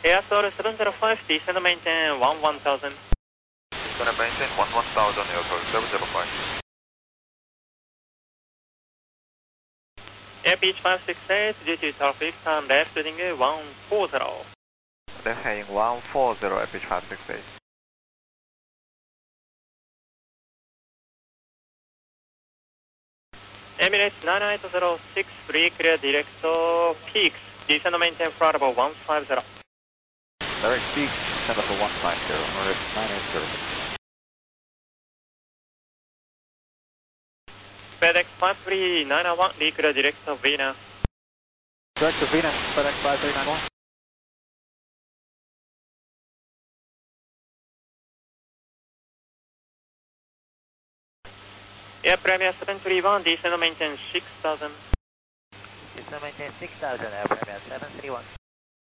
Air Soul 705, descend maintain 11,000. Descend maintain 11,000, Air Soul 705. Air Beach 568, due to traffic, turn left heading 140. Left heading 140, Air Beach 568. Emirates 9806, free clear direct to peaks, descend maintain flight about 150. Direct peak, descend for 150, Emirates 980. FedEx 5391, clear direct to Venus. Direct to Venus, FedEx 5391. Air Premier 731, descend maintain 6000. Descend maintain 6000, Air Premier 731.